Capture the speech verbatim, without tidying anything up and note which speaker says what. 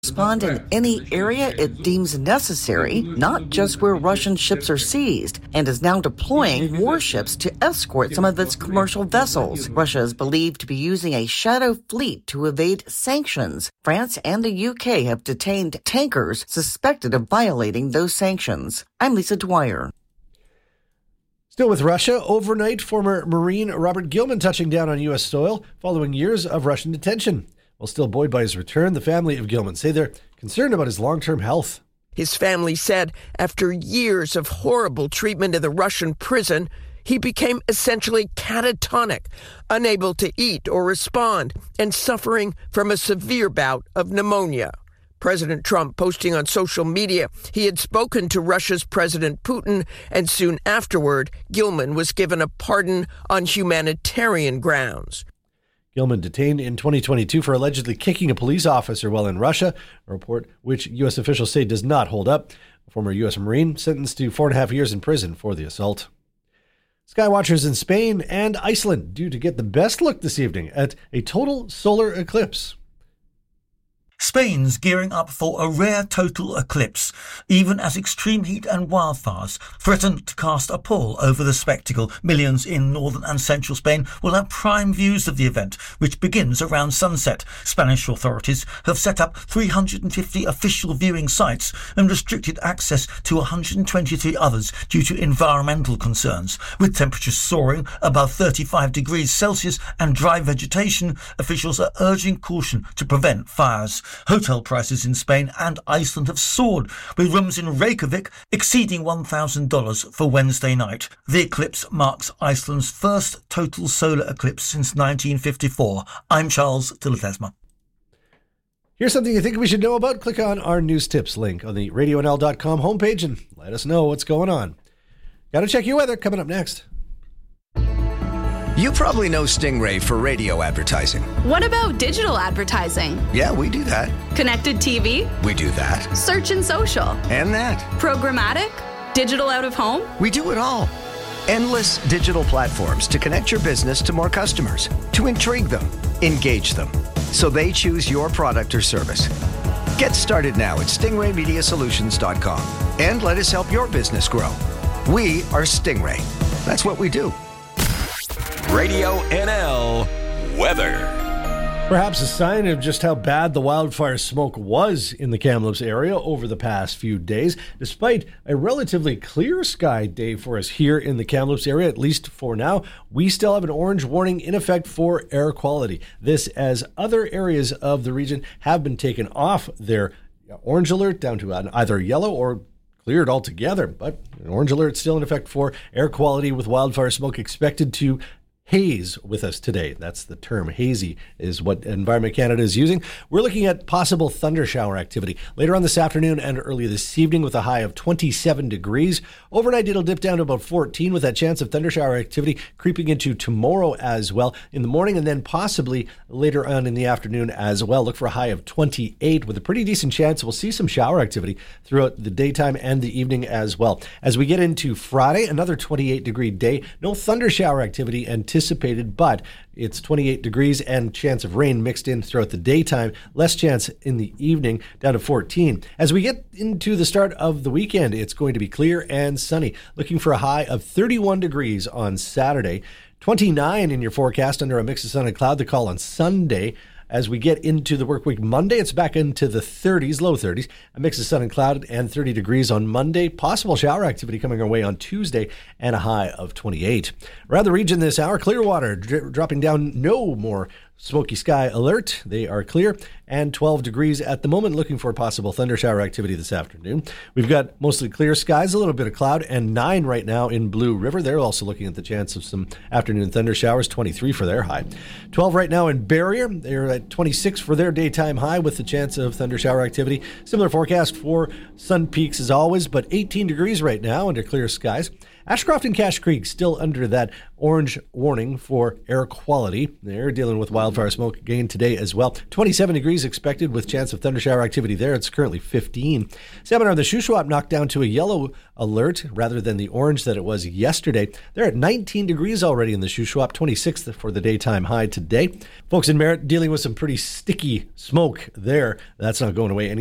Speaker 1: respond in any area it deems necessary, not just where Russian ships are seized, and is now deploying warships to escort some of its commercial vessels. Russia is believed to be using a shadow fleet to evade sanctions. France and the U K have detained tankers suspected of violating those sanctions. I'm Lisa Dwyer.
Speaker 2: Still with Russia, overnight, former Marine Robert Gilman touching down on U S soil following years of Russian detention. While still buoyed by his return, the family of Gilman say they're concerned about his long-term health.
Speaker 3: His family said after years of horrible treatment in the Russian prison, he became essentially catatonic, unable to eat or respond, and suffering from a severe bout of pneumonia. President Trump posting on social media he had spoken to Russia's President Putin, and soon afterward, Gilman was given a pardon on humanitarian grounds.
Speaker 2: Gilman detained in twenty twenty-two for allegedly kicking a police officer while in Russia, a report which U S officials say does not hold up. A former U S Marine sentenced to four and a half years in prison for the assault. Skywatchers in Spain and Iceland due to get the best look this evening at a total solar eclipse.
Speaker 4: Spain's gearing up for a rare total eclipse, even as extreme heat and wildfires threaten to cast a pall over the spectacle. Millions in northern and central Spain will have prime views of the event, which begins around sunset. Spanish authorities have set up three hundred fifty official viewing sites and restricted access to one hundred twenty-three others due to environmental concerns. With temperatures soaring above thirty-five degrees Celsius and dry vegetation, officials are urging caution to prevent fires. Hotel prices in Spain and Iceland have soared, with rooms in Reykjavik exceeding one thousand dollars for Wednesday night. The eclipse marks Iceland's first total solar eclipse since nineteen fifty-four. I'm Charles de Ledesma.
Speaker 2: Here's something you think we should know about. Click on our news tips link on the radio n l dot com homepage and let us know what's going on. Gotta check your weather coming up next.
Speaker 5: You probably know Stingray for radio advertising.
Speaker 6: What about digital advertising?
Speaker 5: Yeah, we do that.
Speaker 6: Connected T V?
Speaker 5: We do that.
Speaker 6: Search and social?
Speaker 5: And that.
Speaker 6: Programmatic? Digital out of home?
Speaker 5: We do it all. Endless digital platforms to connect your business to more customers, to intrigue them, engage them, so they choose your product or service. Get started now at stingray media solutions dot com and let us help your business grow. We are Stingray. That's what we do.
Speaker 7: Radio N L weather.
Speaker 2: Perhaps a sign of just how bad the wildfire smoke was in the Kamloops area over the past few days. Despite a relatively clear sky day for us here in the Kamloops area, at least for now, we still have an orange warning in effect for air quality. This as other areas of the region have been taken off their orange alert down to either yellow or cleared altogether. But an orange alert still in effect for air quality, with wildfire smoke expected to haze with us today. That's the term. Hazy is what Environment Canada is using. We're looking at possible thunder shower activity later on this afternoon and early this evening with a high of twenty-seven degrees. Overnight, it'll dip down to about fourteen with that chance of thunder shower activity creeping into tomorrow as well in the morning, and then possibly later on in the afternoon as well. Look for a high of twenty-eight with a pretty decent chance we'll see some shower activity throughout the daytime and the evening as well. As we get into Friday, another twenty-eight degree day. No thunder shower activity anticipated. anticipated, but it's twenty-eight degrees and chance of rain mixed in throughout the daytime. Less chance in the evening, down to fourteen. As we get into the start of the weekend, it's going to be clear and sunny. Looking for a high of thirty-one degrees on Saturday, twenty-nine in your forecast under a mix of sun and cloud. The call on Sunday. As we get into the work week Monday, it's back into the thirties, low thirties, a mix of sun and cloud, and thirty degrees on Monday. Possible shower activity coming our way on Tuesday, and a high of twenty-eight. Around the region this hour, Clearwater dri- dropping down, no more smoky sky alert. They are clear, and twelve degrees at the moment, looking for possible thunder shower activity this afternoon. We've got mostly clear skies, a little bit of cloud, and nine right now in Blue River. They're also looking at the chance of some afternoon thunder showers, twenty-three for their high. twelve right now in Barrier. They're at twenty-six for their daytime high with the chance of thunder shower activity. Similar forecast for Sun Peaks as always, but eighteen degrees right now under clear skies. Ashcroft and Cache Creek still under that orange warning for air quality. They're dealing with wildfire smoke again today as well. twenty-seven degrees expected with chance of thundershower activity there. It's currently fifteen. Salmon the Shuswap knocked down to a yellow alert rather than the orange that it was yesterday. They're at nineteen degrees already in the Shuswap, twenty-sixth for the daytime high today. Folks in Merritt dealing with some pretty sticky smoke there. That's not going away any